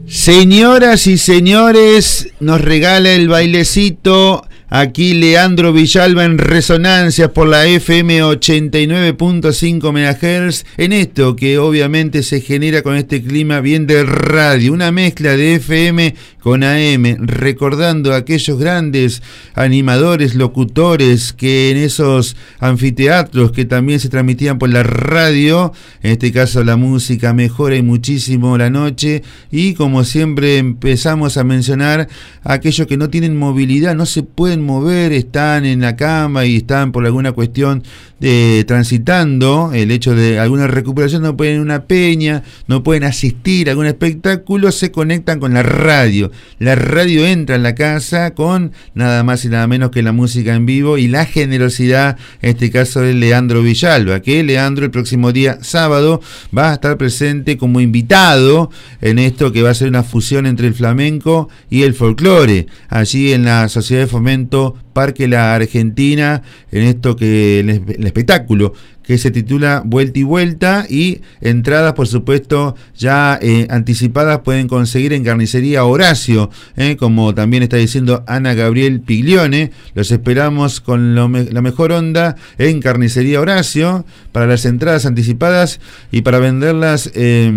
Señoras y señores, nos regala el bailecito aquí Leandro Villalba en Resonancias por la FM 89.5 MHz, en esto que obviamente se genera con este clima bien de radio, una mezcla de FM con AM, recordando a aquellos grandes animadores, locutores que en esos anfiteatros que también se transmitían por la radio, en este caso la música mejora y muchísimo la noche, y como siempre empezamos a mencionar a aquellos que no tienen movilidad, no se pueden mover, están en la cama y están por alguna cuestión de transitando el hecho de alguna recuperación, no pueden ir a una peña, no pueden asistir a algún espectáculo, se conectan con la radio. La radio entra en la casa con nada más y nada menos que la música en vivo y la generosidad, en este caso de Leandro Villalba, que Leandro el próximo día sábado va a estar presente como invitado en esto que va a ser una fusión entre el flamenco y el folclore, allí en la Sociedad de Fomento Parque La Argentina, en esto que el espectáculo que se titula Vuelta y Vuelta, y entradas por supuesto ya anticipadas pueden conseguir en Carnicería Horacio, como también está diciendo Ana Gabriel Piglione. Los esperamos con la mejor onda en Carnicería Horacio para las entradas anticipadas y para venderlas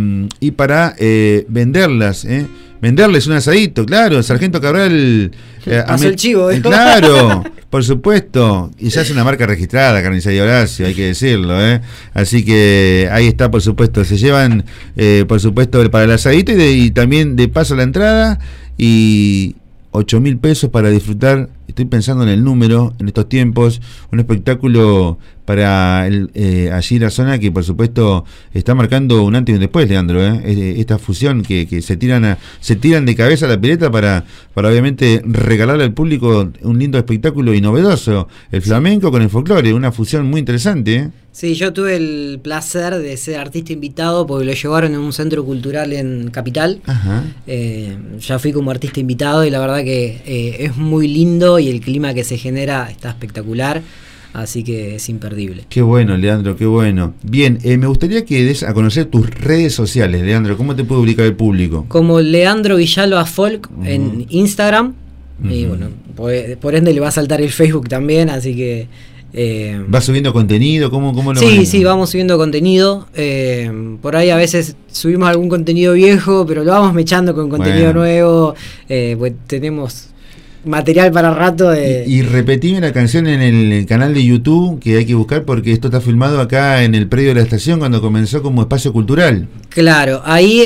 venderles un asadito, claro, Sargento Cabral. Pasó el chivo, claro, por supuesto. Y ya es una marca registrada, Carnicería Horacio, hay que decirlo, Así que ahí está, por supuesto. Se llevan, por supuesto, para el asadito y también de paso la entrada. Y 8.000 pesos para disfrutar. Estoy pensando en el número, en estos tiempos, un espectáculo para allí la zona que por supuesto está marcando un antes y un después, Leandro, esta fusión que se tiran de cabeza a la pileta para obviamente regalarle al público un lindo espectáculo y novedoso, el flamenco con el folclore, una fusión muy interesante, Sí, yo tuve el placer de ser artista invitado porque lo llevaron en un centro cultural en Capital. Ajá. Ya fui como artista invitado y la verdad que es muy lindo y el clima que se genera está espectacular, así que es imperdible. Qué bueno, Leandro, qué bueno. Bien, me gustaría que des a conocer tus redes sociales, Leandro. ¿Cómo te puede ubicar el público? Como Leandro Villalba Folk en Instagram, y bueno, por ende le va a saltar el Facebook también, así que... ¿Vas subiendo contenido? ¿Cómo lo Sí, vamos subiendo contenido. Por ahí a veces subimos algún contenido viejo, pero lo vamos mechando con contenido nuevo. Pues tenemos material para rato. Y repetime la canción en el canal de YouTube que hay que buscar, porque esto está filmado acá en el predio de la estación cuando comenzó como espacio cultural. Claro, ahí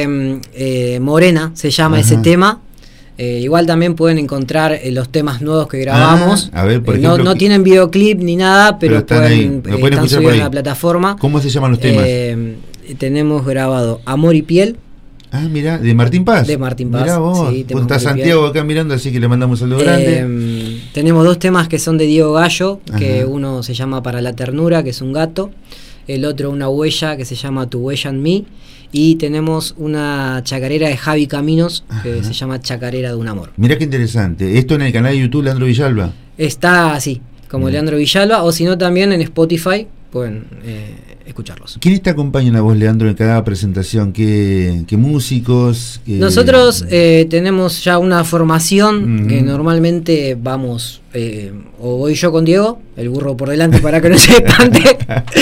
Morena se llama ese tema. Igual también pueden encontrar los temas nuevos que grabamos. A ver, por ejemplo, no tienen videoclip ni nada, pero están subidos en la plataforma. ¿Cómo se llaman los temas? Tenemos grabado Amor y Piel. Ah, mira, de Martín Paz. De Martín Paz. Mirá vos, sí, está Santiago acá mirando, así que le mandamos un saludo grande. Tenemos dos temas que son de Diego Gallo, que uno se llama Para la Ternura, que es un gato. El otro una huella, que se llama Tu Huella en Mí. Y tenemos una chacarera de Javi Caminos, que se llama Chacarera de un Amor. Mirá qué interesante. ¿Esto en el canal de YouTube Leandro Villalba? Está así, como Leandro Villalba, o si no también en Spotify pueden escucharlos. ¿Quiénes te acompañan a vos, Leandro, en cada presentación? ¿Qué músicos? Nosotros tenemos ya una formación que normalmente vamos, o voy yo con Diego, el burro por delante para que no se espante,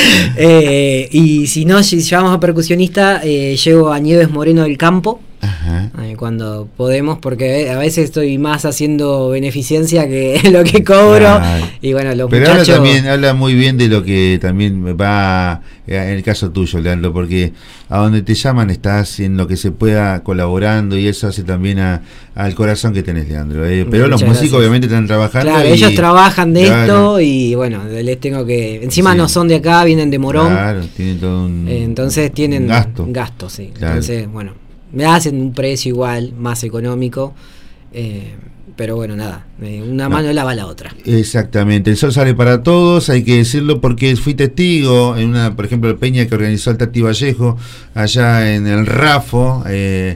y si no, si llevamos a percusionista, llevo a Nieves Moreno del Campo. Cuando podemos, porque a veces estoy más haciendo beneficencia que lo que cobro. Y bueno, los pero muchachos... también habla muy bien de lo que también va en el caso tuyo, Leandro, porque a donde te llaman estás en lo que se pueda colaborando, y eso hace también al corazón que tenés, Leandro. Pero los músicos obviamente están trabajando. Claro, ellos trabajan de esto y bueno, les tengo que... Encima no son de acá, vienen de Morón. Claro, tienen todo un... Entonces tienen gasto, sí. Claro. Entonces, bueno, me hacen un precio igual, más económico, pero bueno, nada, una mano lava la otra. Exactamente, el sol sale para todos, hay que decirlo, porque fui testigo en una, por ejemplo, peña que organizó el Tati Vallejo allá en el Rafo,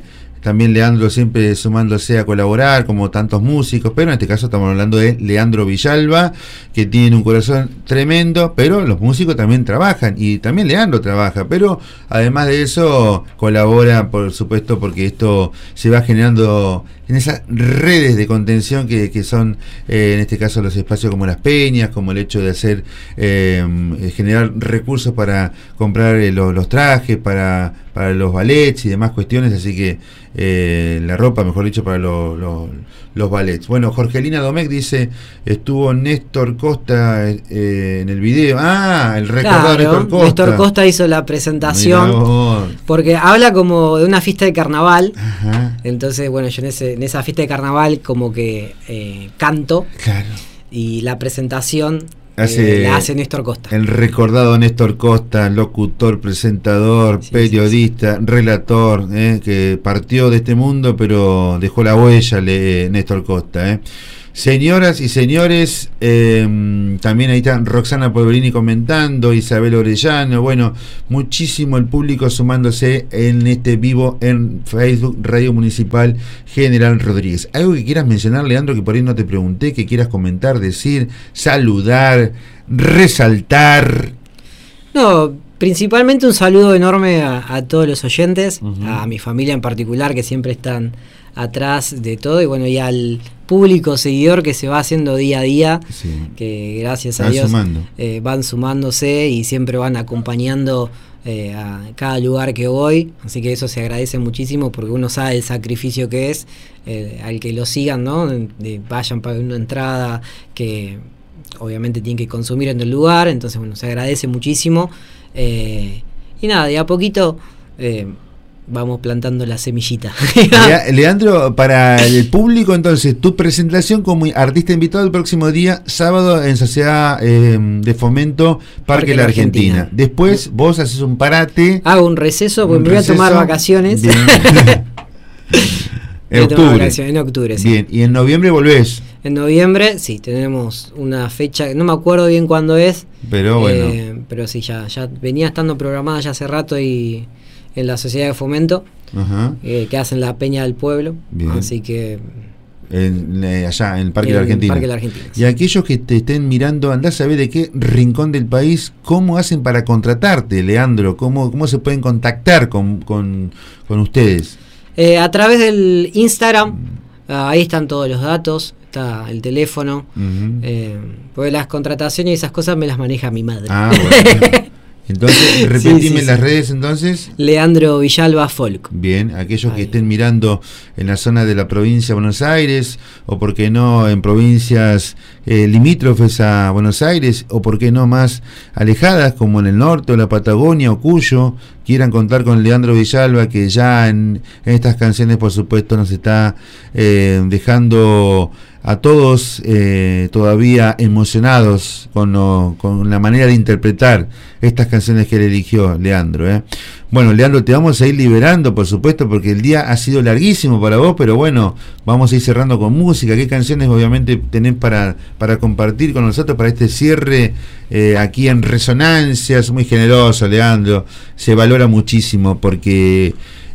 también Leandro siempre sumándose a colaborar, como tantos músicos, pero en este caso estamos hablando de Leandro Villalba, que tiene un corazón tremendo, pero los músicos también trabajan, y también Leandro trabaja, pero además de eso colabora, por supuesto, porque esto se va generando en esas redes de contención que son, en este caso, los espacios como las peñas, como el hecho de hacer, generar recursos para comprar los trajes, para los ballets y demás cuestiones, así que la ropa, mejor dicho, para los ballets. Bueno, Jorgelina Domecq dice, estuvo Néstor Costa en el video. El recordado, claro, Néstor Costa. Néstor Costa hizo la presentación, porque habla como de una fiesta de carnaval. Ajá. Entonces, bueno, yo en esa fiesta de carnaval como que canto. Claro. Y la presentación la hace Néstor Costa. El recordado Néstor Costa, locutor, presentador, periodista, relator, que partió de este mundo, pero dejó la huella, Néstor Costa. Señoras y señores, también ahí está Roxana Polverini comentando, Isabel Orellano, bueno, muchísimo el público sumándose en este vivo en Facebook, Radio Municipal General Rodríguez. ¿Algo que quieras mencionar, Leandro, que por ahí no te pregunté, que quieras comentar, decir, saludar, resaltar? No, principalmente un saludo enorme a todos los oyentes, a mi familia en particular, que siempre están atrás de todo, y bueno, y al público seguidor que se va haciendo día a día, que gracias a Dios van sumándose y siempre van acompañando a cada lugar que voy, así que eso se agradece muchísimo, porque uno sabe el sacrificio que es al que lo sigan, ¿no? Vayan, paguen una entrada que obviamente tienen que consumir en el lugar, entonces bueno, se agradece muchísimo, y nada, de a poquito vamos plantando la semillita. Leandro, para el público, entonces, tu presentación como artista invitado el próximo día, sábado, en Sociedad de Fomento Parque La Argentina. Después vos haces un parate. Hago un receso, porque me voy a tomar vacaciones. En octubre, sí. Bien, y en noviembre volvés. En noviembre, sí, tenemos una fecha, no me acuerdo bien cuándo es. Pero bueno. Pero sí, ya venía estando programada ya hace rato y en la Sociedad de Fomento, que hacen la Peña del Pueblo. Bien. Así que allá en el Parque de la Argentina. Y aquellos que te estén mirando, andás a saber de qué rincón del país, cómo hacen para contratarte, Leandro, cómo se pueden contactar con ustedes. A través del Instagram, ahí están todos los datos, está el teléfono, porque las contrataciones y esas cosas me las maneja mi madre. Bueno. Entonces, repetime las redes, entonces. Leandro Villalba Folk. Bien, aquellos que estén mirando en la zona de la provincia de Buenos Aires, o por qué no en provincias limítrofes a Buenos Aires, o por qué no más alejadas, como en el norte, o la Patagonia, o Cuyo, quieran contar con Leandro Villalba, que ya en estas canciones, por supuesto, nos está dejando a todos todavía emocionados con la manera de interpretar estas canciones que él eligió, Leandro. Bueno, Leandro, te vamos a ir liberando, por supuesto, porque el día ha sido larguísimo para vos, pero bueno, vamos a ir cerrando con música. ¿Qué canciones obviamente tenés para compartir con nosotros para este cierre aquí en Resonancias? Muy generoso, Leandro, se valora muchísimo porque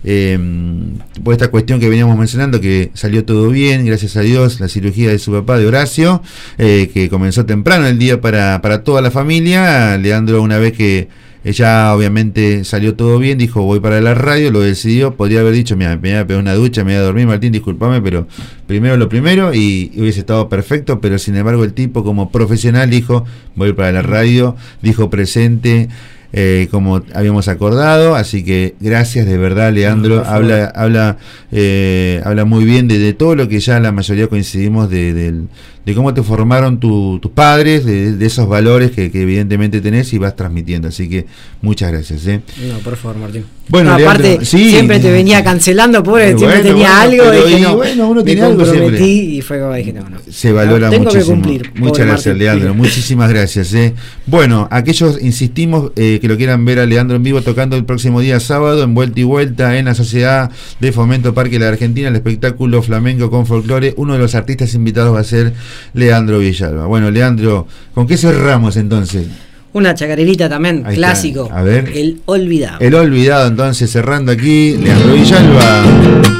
por esta cuestión que veníamos mencionando, que salió todo bien, gracias a Dios, la cirugía de su papá, de Horacio, que comenzó temprano el día para toda la familia. Leandro, una vez que ya obviamente salió todo bien, dijo voy para la radio, lo decidió. Podría haber dicho, mira, me voy a pegar una ducha, me voy a dormir, Martín, discúlpame, pero primero lo primero, y hubiese estado perfecto, pero sin embargo el tipo como profesional dijo voy para la radio, dijo presente, como habíamos acordado, así que gracias de verdad, Leandro. Habla muy bien de todo lo que ya la mayoría coincidimos de cómo te formaron tus padres, de esos valores que evidentemente tenés y vas transmitiendo, así que muchas gracias. No, por favor, Martín. Bueno, aparte, Leandro, siempre te venía cancelando, pobre, siempre tenía algo, uno tiene algo siempre. Y fue como dije, no. Se valora tengo muchísimo. Que cumplir, muchas gracias, Martín. Leandro, muchísimas gracias. Bueno, aquellos, insistimos, que lo quieran ver a Leandro en vivo tocando el próximo día sábado en Vuelta y Vuelta en la Sociedad de Fomento Parque La Argentina, el espectáculo flamenco con folclore. Uno de los artistas invitados va a ser Leandro Villalba. Bueno, Leandro, ¿con qué cerramos entonces? Una chacarerita también, ahí clásico. Está. A ver. El Olvidado. El Olvidado, entonces, cerrando aquí, Leandro Villalba.